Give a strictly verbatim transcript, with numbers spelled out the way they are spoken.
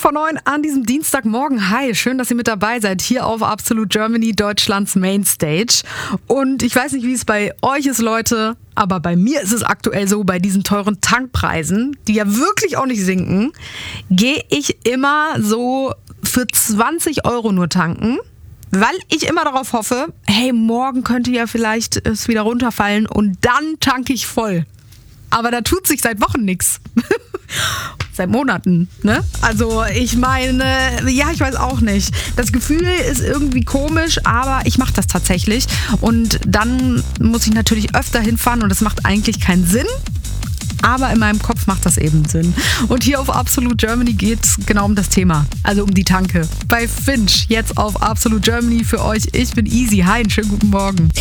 vor neun an diesem Dienstagmorgen. Hi, schön, dass ihr mit dabei seid, hier auf Absolute Germany, Deutschlands Mainstage. Und ich weiß nicht, wie es bei euch ist, Leute, aber bei mir ist es aktuell so, bei diesen teuren Tankpreisen, die ja wirklich auch nicht sinken, gehe ich immer so für zwanzig Euro nur tanken, weil ich immer darauf hoffe, hey, morgen könnte ja vielleicht es wieder runterfallen und dann tanke ich voll. Aber da tut sich seit Wochen nichts. Seit Monaten, ne? Also ich meine, ja, ich weiß auch nicht. Das Gefühl ist irgendwie komisch, aber ich mache das tatsächlich. Und dann muss ich natürlich öfter hinfahren und das macht eigentlich keinen Sinn. Aber in meinem Kopf macht das eben Sinn. Und hier auf Absolute Germany geht es genau um das Thema. Also um die Tanke. Bei Finch, jetzt auf Absolute Germany für euch. Ich bin Easy. Hi, einen schönen guten Morgen.